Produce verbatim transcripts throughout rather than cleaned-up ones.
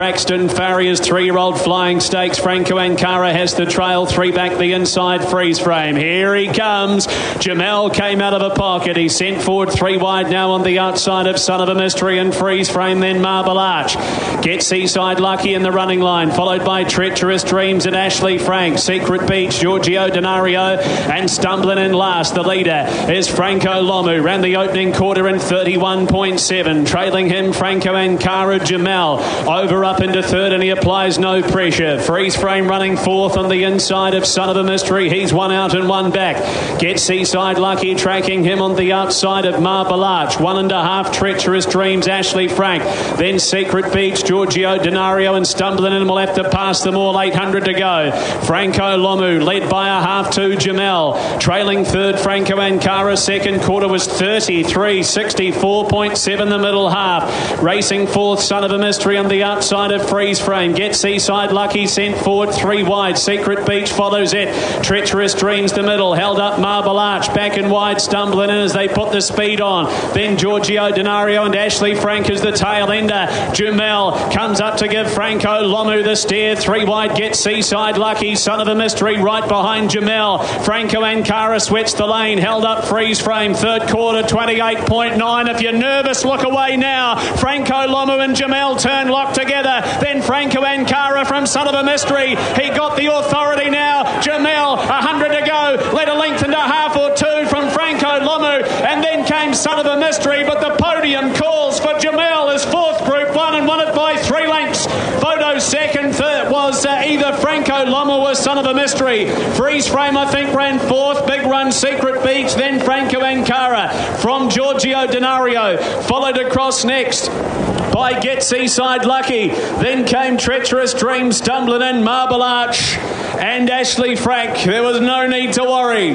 Braxton Farrier's three-year-old Flying Stakes. Franco Ankara has the trail, three back the inside Freeze Frame. Here he comes. Jamel came out of a pocket. He sent forward three wide now on the outside of Son of a Mystery and Freeze Frame, then Marble Arch. Get Seaside Lucky in the running line, followed by Treacherous Dreams and Ashley Frank. Secret Beach, Giorgio Denario, and stumbling in last. The leader is Franco Lomu. Ran the opening quarter in thirty-one point seven. Trailing him, Franco Ankara. Jamel over up into third, and he applies no pressure. Freeze Frame running fourth on the inside of Son of a Mystery. He's one out and one back. Get Seaside Lucky tracking him on the outside of Marble Arch. One and a half Treacherous Dreams, Ashley Frank. Then Secret Beach, Giorgio Denario, and stumbling in will have to pass them all. eight hundred to go. Franco Lomu led by a half to Jamel. Trailing third, Franco Ankara. Second quarter was thirty-three sixty-four point seven the middle half. Racing fourth, Son of a Mystery on the outside of Freeze Frame. Get Seaside Lucky sent forward three wide. Secret Beach follows it. Treacherous Dreams the middle. Held up Marble Arch. Back and wide, stumbling in as they put the speed on. Then Giorgio Denario and Ashley Frank as the tail ender. Jamel comes up to give Franco Lomu the steer. Three wide, Get Seaside Lucky. Son of a Mystery right behind Jamel. Franco Ankara sweats the lane. Held up Freeze Frame. Third quarter, twenty-eight point nine. If you're nervous, look away now. Franco Lomu and Jamel turn locked together. Then Franco Ankara from Son of a Mystery. He got the authority now. Jamel, one hundred to go. Led a length and a half or two from Franco Lomu. And then came Son of a Mystery. But the podium calls for Jamel as fourth Group one and won it by three lengths. Photo second. Third was uh, either Franco Lomu or Son of a Mystery. Freeze Frame, I think, ran fourth. Big run, Secret Beach. Then Franco Ankara from Giorgio Denario. Followed across next by Get Seaside Lucky. Then came Treacherous Dreams, stumbling in, Marble Arch and Ashley Frank. There was no need to worry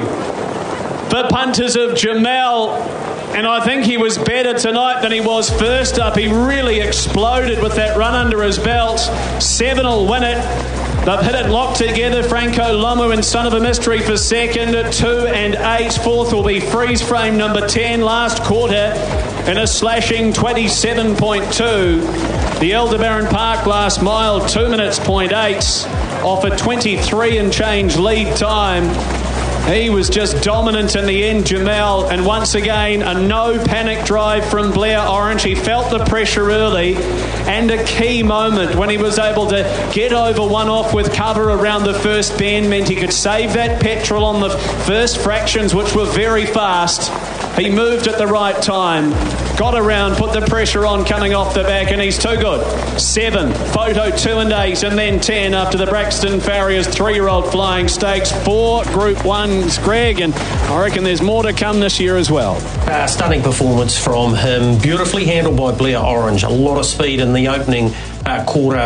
for punters of Jamel, and I think he was better tonight than he was first up. He really exploded with that run under his belt. Seven will win it. They've hit it locked together. Franco Lomu and Son of a Mystery for second, two and eight. Fourth will be Freeze Frame number ten. Last quarter in a slashing twenty-seven point two. The Aldebaran Park last mile, two minutes point eight off a twenty-three and change lead time. He was just dominant in the end, Jamel, and once again a no panic drive from Blair Orange. He felt the pressure early, and a key moment when he was able to get over one off with cover around the first bend meant he could save that petrol on the first fractions, which were very fast. He moved at the right time, got around, put the pressure on coming off the back, and he's too good. Seven, Photo two and eight, and then ten after the Braxton Farrier's three-year-old Flying Stakes. Four Group Ones, Greg, and I reckon there's more to come this year as well. Uh, stunning performance from him, beautifully handled by Blair Orange. A lot of speed in the opening uh, quarter.